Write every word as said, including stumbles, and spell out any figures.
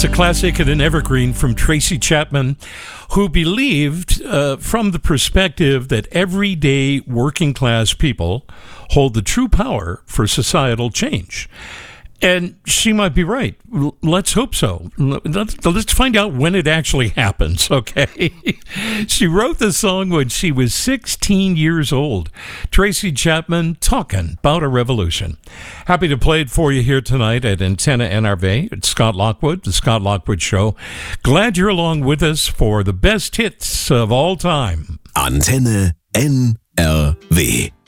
It's a classic and an evergreen from Tracy Chapman, who believed, uh, from the perspective that everyday working class people hold the true power for societal change. And she might be right. L- Let's hope so. L- Let's, let's find out when it actually happens, okay? She wrote the song when she was sixteen years old. Tracy Chapman, talking about a revolution. Happy to play it for you here tonight at Antenna N R V. It's Scott Lockwood, the Scott Lockwood Show. Glad you're along with us for the best hits of all time. Antenne N R W.